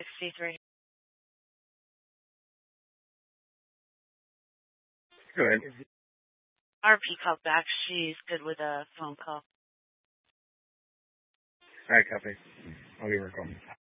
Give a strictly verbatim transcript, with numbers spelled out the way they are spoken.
sixty-three. Go ahead. R P called back. She's good with a phone call. All right, copy. I'll give her a call.